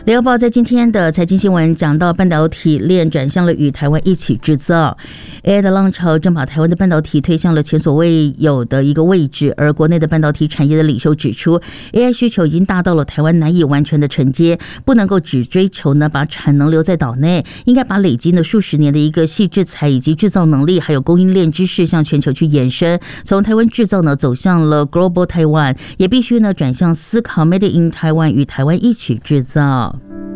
联合报在今天的财经新闻讲到，半导体链转向了与台湾一起制造 AI 的浪潮正把台湾的半导体推向了前所未有的一个位置。而国内的半导体产业的领袖指出， AI 需求已经大到了台湾难以完全的承接，不能够只追求呢把产能留在岛内，应该把累积了数十年的一个细制材以及制造能力还有供应链知识向全球去延伸，从台湾制造呢走向了 Global Taiwan， 也必须呢转向思考 Made in Taiwan 与台湾一起制造。